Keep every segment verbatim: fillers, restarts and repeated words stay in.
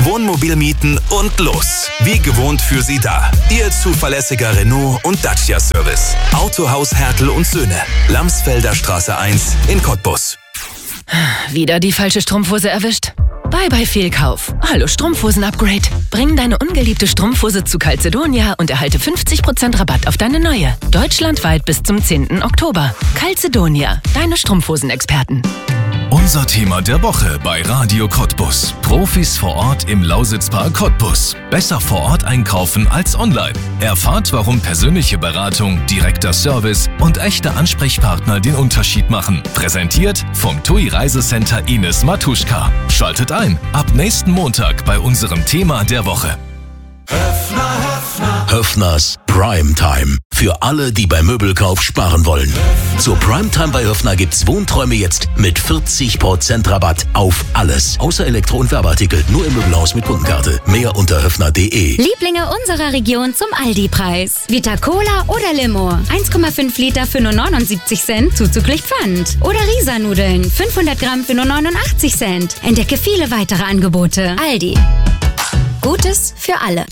Wohnmobil mieten und los. Wie gewohnt für Sie da. Ihr zuverlässiger Renault und Dacia Service. Autohaus Hertel und Söhne. Lamsfelder Straße eins in Cottbus. Wieder die falsche Strumpfhose erwischt? Bye bye Fehlkauf. Hallo Strumpfhosen-Upgrade. Bring deine ungeliebte Strumpfhose zu Calzedonia und erhalte fünfzig Prozent Rabatt auf deine neue. Deutschlandweit bis zum zehnten Oktober. Calzedonia, deine Strumpfhosen-Experten. Unser Thema der Woche bei Radio Cottbus. Profis vor Ort im Lausitzpark Cottbus. Besser vor Ort einkaufen als online. Erfahrt, warum persönliche Beratung, direkter Service und echte Ansprechpartner den Unterschied machen. Präsentiert vom T U I Reisecenter Ines Matuschka. Schaltet ein, ab nächsten Montag bei unserem Thema der Woche. Höffner, Höffner. Höffners Primetime. Für alle, die beim Möbelkauf sparen wollen. Zur Primetime bei Höffner gibt's Wohnträume jetzt mit vierzig Prozent Rabatt auf alles. Außer Elektro- und Werbeartikel. Nur im Möbelhaus mit Kundenkarte. Mehr unter höffner punkt de. Lieblinge unserer Region zum Aldi-Preis. Vita Cola oder Limo. eins Komma fünf Liter für nur neunundsiebzig Cent, zuzüglich Pfand. Oder Risa-Nudeln. fünfhundert Gramm für nur neunundachtzig Cent. Entdecke viele weitere Angebote. Aldi. Gutes für alle.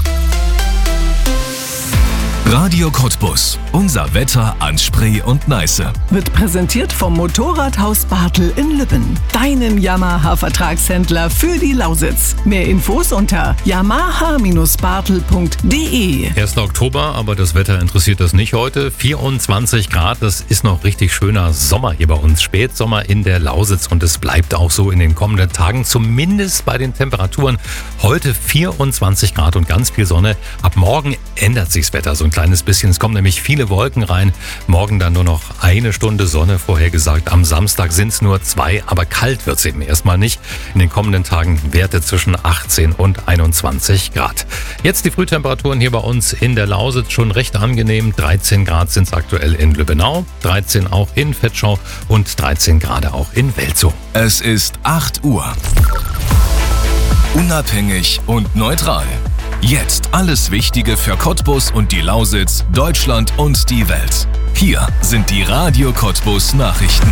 Radio Cottbus. Unser Wetter an Spree und Neiße. Wird präsentiert vom Motorradhaus Bartel in Lübben. Deinem Yamaha-Vertragshändler für die Lausitz. Mehr Infos unter yamaha Bindestrich bartel punkt de. erster Oktober, aber das Wetter interessiert das nicht heute. vierundzwanzig Grad, das ist noch richtig schöner Sommer hier bei uns. Spätsommer in der Lausitz und es bleibt auch so in den kommenden Tagen, zumindest bei den Temperaturen. Heute vierundzwanzig Grad und ganz viel Sonne. Ab morgen ändert sich das Wetter so ein kleines bisschen. Es kommen nämlich viele Wolken rein. Morgen dann nur noch eine Stunde Sonne vorhergesagt. Am Samstag sind es nur zwei, aber kalt wird es eben erstmal nicht. In den kommenden Tagen Werte zwischen achtzehn und einundzwanzig Grad. Jetzt die Frühtemperaturen hier bei uns in der Lausitz schon recht angenehm. dreizehn Grad sind es aktuell in Lübbenau, dreizehn auch in Vetschau und dreizehn Grad auch in Welzow. Es ist acht Uhr. Unabhängig und neutral. Jetzt alles Wichtige für Cottbus und die Lausitz, Deutschland und die Welt. Hier sind die Radio Cottbus Nachrichten.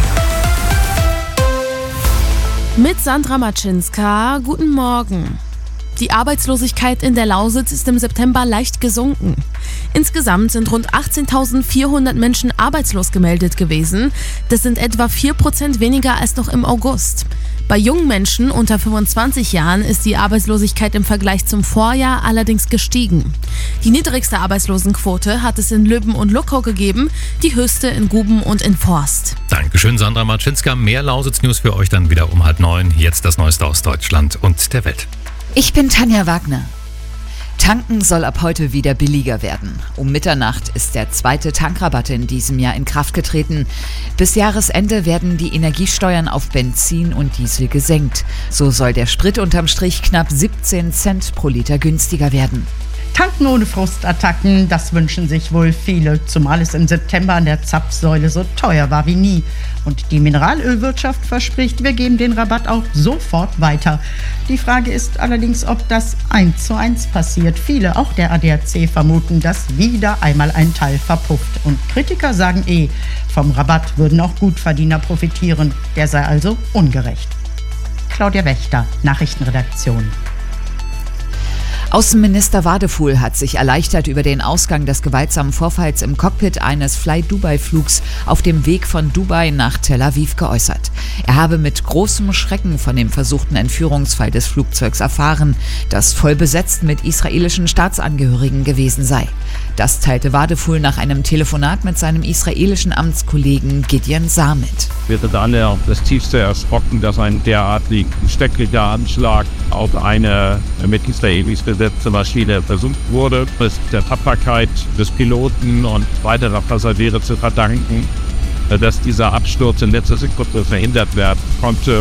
Mit Sandra Matschinska, guten Morgen. Die Arbeitslosigkeit in der Lausitz ist im September leicht gesunken. Insgesamt sind rund achtzehntausendvierhundert Menschen arbeitslos gemeldet gewesen. Das sind etwa vier Prozent weniger als noch im August. Bei jungen Menschen unter fünfundzwanzig Jahren ist die Arbeitslosigkeit im Vergleich zum Vorjahr allerdings gestiegen. Die niedrigste Arbeitslosenquote hat es in Lübben und Luckau gegeben, die höchste in Guben und in Forst. Dankeschön, Sandra Matschinska. Mehr Lausitz-News für euch dann wieder um halb neun. Jetzt das Neueste aus Deutschland und der Welt. Ich bin Tanja Wagner. Tanken soll ab heute wieder billiger werden. Um Mitternacht ist der zweite Tankrabatt in diesem Jahr in Kraft getreten. Bis Jahresende werden die Energiesteuern auf Benzin und Diesel gesenkt. So soll der Sprit unterm Strich knapp siebzehn Cent pro Liter günstiger werden. Tanken ohne Frustattacken, das wünschen sich wohl viele, zumal es im September an der Zapfsäule so teuer war wie nie. Und die Mineralölwirtschaft verspricht, wir geben den Rabatt auch sofort weiter. Die Frage ist allerdings, ob das eins zu eins passiert. Viele, auch der A D A C, vermuten, dass wieder einmal ein Teil verpufft. Und Kritiker sagen eh, vom Rabatt würden auch Gutverdiener profitieren. Der sei also ungerecht. Claudia Wächter, Nachrichtenredaktion. Außenminister Wadefuhl hat sich erleichtert über den Ausgang des gewaltsamen Vorfalls im Cockpit eines Fly-Dubai-Flugs auf dem Weg von Dubai nach Tel Aviv geäußert. Er habe mit großem Schrecken von dem versuchten Entführungsfall des Flugzeugs erfahren, das voll besetzt mit israelischen Staatsangehörigen gewesen sei. Das teilte Wadefuhl nach einem Telefonat mit seinem israelischen Amtskollegen Gideon Saar mit. Wir sind alle das tiefste erschrocken, dass ein derartig schrecklicher Anschlag auf eine mit Israelis besetzte Maschine versucht wurde. Es ist der Tapferkeit des Piloten und weiterer Passagiere zu verdanken, dass dieser Absturz in letzter Sekunde verhindert werden konnte.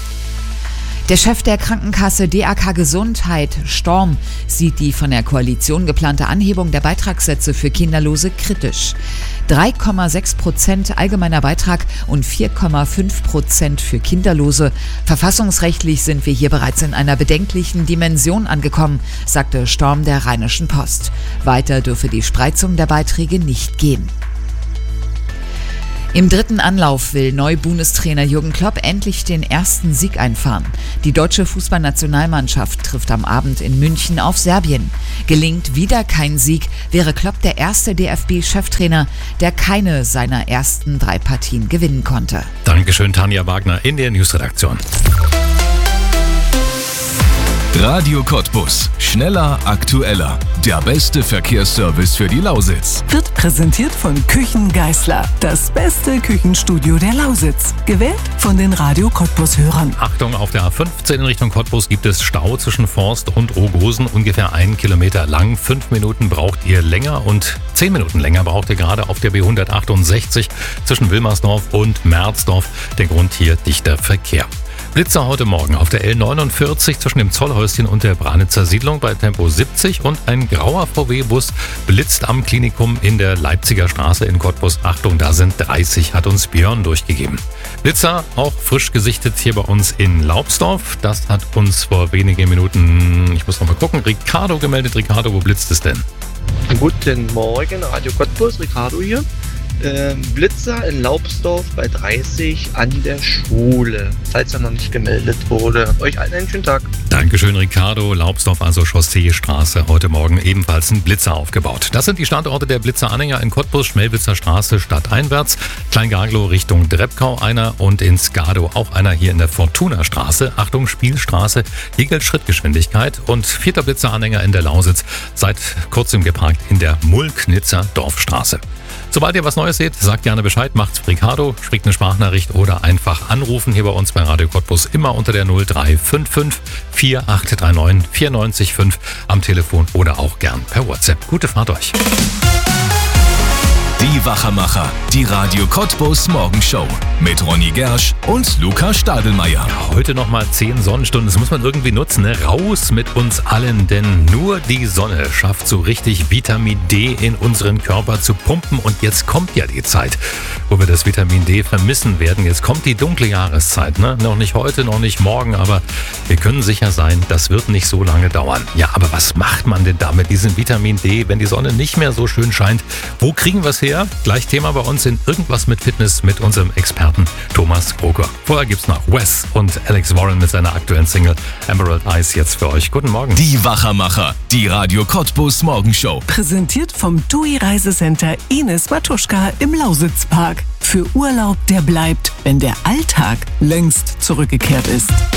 Der Chef der Krankenkasse D A K Gesundheit, Storm, sieht die von der Koalition geplante Anhebung der Beitragssätze für Kinderlose kritisch. drei Komma sechs Prozent allgemeiner Beitrag und vier Komma fünf Prozent für Kinderlose. Verfassungsrechtlich sind wir hier bereits in einer bedenklichen Dimension angekommen, sagte Storm der Rheinischen Post. Weiter dürfe die Spreizung der Beiträge nicht gehen. Im dritten Anlauf will Neu-Bundestrainer Jürgen Klopp endlich den ersten Sieg einfahren. Die deutsche Fußballnationalmannschaft trifft am Abend in München auf Serbien. Gelingt wieder kein Sieg, wäre Klopp der erste D F B-Cheftrainer, der keine seiner ersten drei Partien gewinnen konnte. Dankeschön, Tanja Wagner in der Newsredaktion. Radio Cottbus. Schneller, aktueller. Der beste Verkehrsservice für die Lausitz. Wird präsentiert von Küchen Geißler. Das beste Küchenstudio der Lausitz. Gewählt von den Radio Cottbus-Hörern. Achtung, auf der A fünfzehn in Richtung Cottbus gibt es Stau zwischen Forst und Rogosen. Ungefähr einen Kilometer lang. Fünf Minuten braucht ihr länger und zehn Minuten länger braucht ihr gerade auf der B hundertachtundsechzig zwischen Wilmersdorf und Merzdorf. Der Grund hier dichter Verkehr. Blitzer heute Morgen auf der L neunundvierzig zwischen dem Zollhäuschen und der Branitzer Siedlung bei Tempo siebzig und ein grauer V W-Bus blitzt am Klinikum in der Leipziger Straße in Cottbus. Achtung, da sind dreißig, hat uns Björn durchgegeben. Blitzer auch frisch gesichtet hier bei uns in Laubsdorf. Das hat uns vor wenigen Minuten, ich muss noch mal gucken, Ricardo gemeldet. Ricardo, wo blitzt es denn? Guten Morgen, Radio Cottbus, Ricardo hier. Ähm, Blitzer in Laubsdorf bei dreißig an der Schule, falls er noch nicht gemeldet wurde. Euch allen einen schönen Tag. Dankeschön, Ricardo. Laubsdorf, also Chausseestraße, heute Morgen ebenfalls ein Blitzer aufgebaut. Das sind die Standorte der Blitzer-Anhänger in Cottbus, Schmelwitzer Straße stadteinwärts, Kleingaglow Richtung Drebkau einer und in Skadow auch einer hier in der Fortuna-Straße. Achtung, Spielstraße, hier gilt Schrittgeschwindigkeit und vierter Blitzer-Anhänger in der Lausitz, seit kurzem geparkt in der Mulknitzer Dorfstraße. Sobald ihr was Neues seht, sagt gerne Bescheid, macht's Ricardo, spricht eine Sprachnachricht oder einfach anrufen hier bei uns bei Radio Cottbus, immer unter der null drei fünf fünf vier acht drei neun vier neun fünf am Telefon oder auch gern per WhatsApp. Gute Fahrt euch. Die Wachermacher, die Radio Cottbus Morgenshow mit Ronny Gersch und Luca Stadelmeier. Ja, heute nochmal zehn Sonnenstunden, das muss man irgendwie nutzen, ne? Raus mit uns allen, denn nur die Sonne schafft so richtig Vitamin D in unseren Körper zu pumpen und jetzt kommt ja die Zeit, wo wir das Vitamin D vermissen werden. Jetzt kommt die dunkle Jahreszeit, ne? Noch nicht heute, noch nicht morgen, aber wir können sicher sein, das wird nicht so lange dauern. Ja, aber was macht man denn da mit diesem Vitamin D, wenn die Sonne nicht mehr so schön scheint? Wo kriegen wir es her? Gleich Thema bei uns in Irgendwas mit Fitness mit unserem Experten Thomas Broker. Vorher gibt's noch Wes und Alex Warren mit seiner aktuellen Single Emerald Eyes jetzt für euch. Guten Morgen. Die Wachermacher, die Radio Cottbus Morgenshow. Präsentiert vom T U I Reisecenter Ines Matuschka im Lausitzpark. Für Urlaub, der bleibt, wenn der Alltag längst zurückgekehrt ist.